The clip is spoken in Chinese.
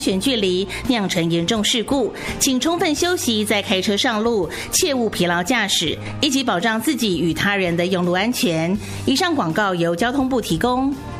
选距离酿成严重事故，请充分休息再开车上路，切勿疲劳驾驶，一起保障自己与他人的用路安全。以上广告由交通部提供。